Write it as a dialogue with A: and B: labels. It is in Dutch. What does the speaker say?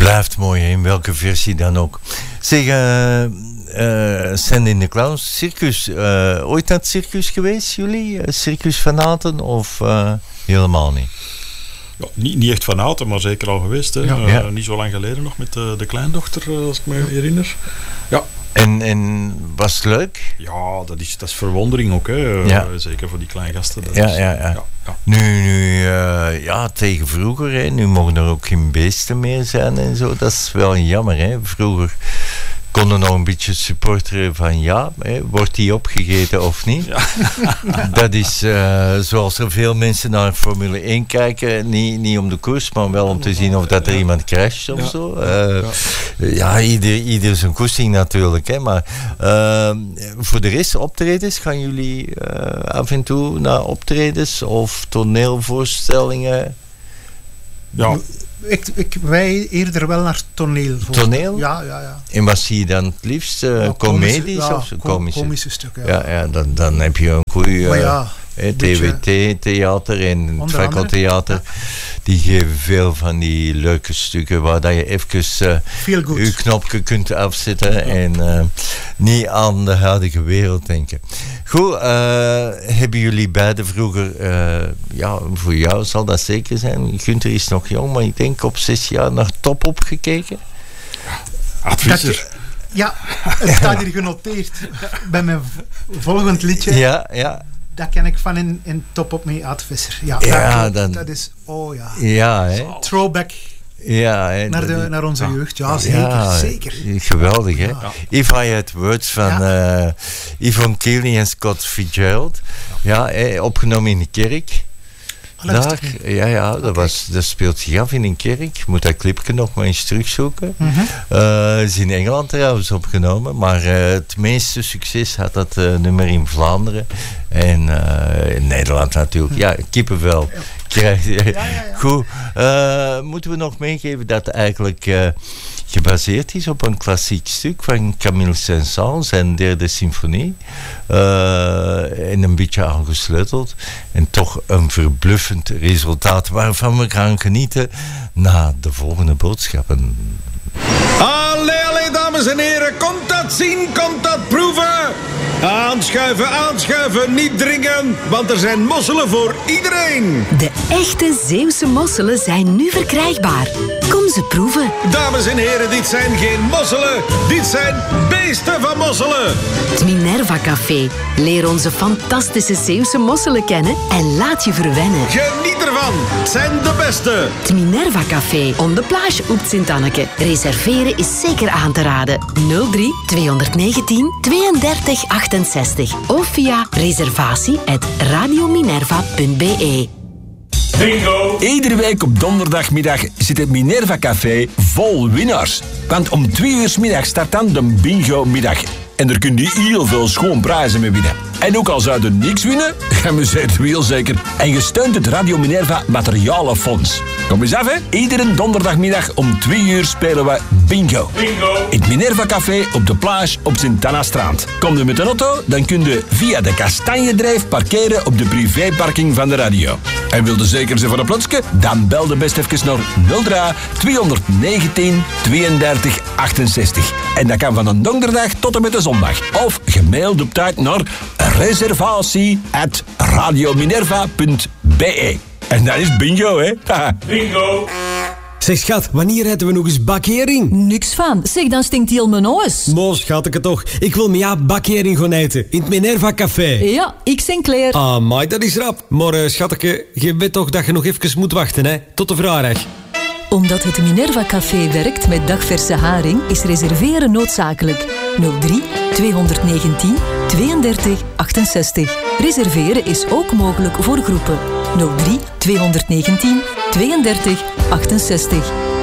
A: Blijft mooi, in welke versie dan ook. Zeg, Sandy and the Clowns, circus. Ooit naar het circus geweest, jullie? Circus fanaten of helemaal niet?
B: Ja, niet echt fanaten, maar zeker al geweest. Hè.
A: Ja.
B: Niet zo lang geleden nog met de kleindochter, als ik me herinner. Ja.
A: En was het leuk?
B: Ja, dat is verwondering ook. Hè.
A: Ja.
B: Zeker voor die kleine gasten.
A: Ja. Nu tegen vroeger. Hè. Nu mogen er ook geen beesten meer zijn en zo. Dat is wel jammer. Hè. Vroeger konden nog een beetje supporteren van wordt die opgegeten of niet? Ja. Dat is zoals er veel mensen naar Formule 1 kijken, niet om de koers, maar wel om te zien of dat er iemand crasht of zo. Ieder zijn koersing natuurlijk, hè, maar voor de rest optredens, gaan jullie af en toe naar optredens of toneelvoorstellingen?
C: Ja. Wij eerder wel naar toneel.
A: Toneel?
C: Ja.
A: En wat zie je dan het liefst? Comedies of
C: komische stukken.
A: Ja, dan heb je een goede TWT-theater en het Fakkeltheater. Die geven veel van die leuke stukken waar dat je even je knopje kunt afzetten en niet aan de huidige wereld denken. Goed, hebben jullie beiden vroeger, voor jou zal dat zeker zijn, Gunther is nog jong, maar ik denk op 6 jaar naar Top Op gekeken?
B: Advisser.
C: Ja, het staat hier genoteerd bij mijn volgend liedje.
A: Ja.
C: Dat ken ik van in Top Op met Aad Visser. Dat is, throwback naar onze jeugd. Ja, zeker.
A: Geweldig, hè? If I Had Words van Yvonne Keeley en Scott Fitzgerald. Opgenomen in de kerk. Dat speelt zich af in een kerk. Ik moet dat clipje nog maar eens terugzoeken. Is in Engeland trouwens opgenomen, maar het meeste succes had dat nummer in Vlaanderen en in Nederland natuurlijk. Ja, kippenvel. Goed, moeten we nog meegeven dat eigenlijk gebaseerd is op een klassiek stuk van Camille Saint-Saëns, zijn derde symfonie. En een beetje aangesleuteld. En toch een verbluffend resultaat waarvan we gaan genieten na de volgende boodschappen.
D: Allee, dames en heren, komt dat zien, komt dat proeven? Aanschuiven, niet dringen, want er zijn mosselen voor iedereen.
E: De echte Zeeuwse mosselen zijn nu verkrijgbaar. Kom ze proeven.
D: Dames en heren, dit zijn geen mosselen, dit zijn beesten van mosselen.
E: Het Minerva Café. Leer onze fantastische Zeeuwse mosselen kennen en laat je verwennen.
D: Geniet ervan, het zijn de beste.
E: Het Minerva Café, on de plage op Sint-Anneke. Reserveren is zeker aan te raden. 03 219 32 68 of via reservatie@radiominerva.be.
F: Bingo! Iedere week op donderdagmiddag zit het Minerva Café vol winnaars. Want om 2 uur 's middags start dan de bingo-middag. En daar kun je heel veel schoon prijzen mee winnen. En ook al zou je niks winnen, geamuseerd heel zeker. En je steunt het Radio Minerva Materialenfonds. Kom eens af, hè. Iedere donderdagmiddag om 2 uur spelen we bingo. Bingo! Het Minerva Café op de plage op Sint-Anna-Strand. Kom je met een auto, dan kun je via de Kastanjedrijf parkeren op de privéparking van de radio. En wilde zeker zijn voor een plaatsje? Dan bel de best even naar 03 219 32 68. En dat kan van een donderdag tot en met de zondag. Of gemaild op tijd naar reservatie@radiominerva.be. En dat is bingo, hè?
G: Bingo! Zeg schat, wanneer eten we nog eens bakhering?
H: Niks van. Zeg, dan stinkt heel mijn neus.
G: Moos, schatke toch. Ik wil met bakhering gaan eten. In het Minerva Café.
H: Ja, ik Sinclair.
G: Amai, dat is rap. Maar schatke, je weet toch dat je nog even moet wachten, hè? Tot de vrijdag.
H: Omdat het Minerva Café werkt met dagverse haring, is reserveren noodzakelijk. 03 219 32 68. Reserveren is ook mogelijk voor groepen. 03 219 32 68.